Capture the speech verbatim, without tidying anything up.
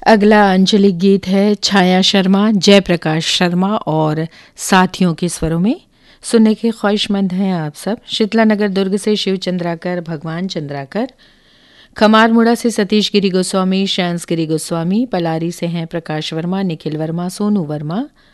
अगला अंजलिक गीत है छाया शर्मा, जयप्रकाश शर्मा और साथियों के स्वरों में। सुनने के ख्वाहिशमंद हैं आप सब। शीतला नगर दुर्ग से शिव चंद्राकर, भगवान चंद्राकर, खमारमुड़ा से सतीश गिरी गोस्वामी, शैंस गिरी गोस्वामी, पलारी से हैं प्रकाश वर्मा, निखिल वर्मा, सोनू वर्मा,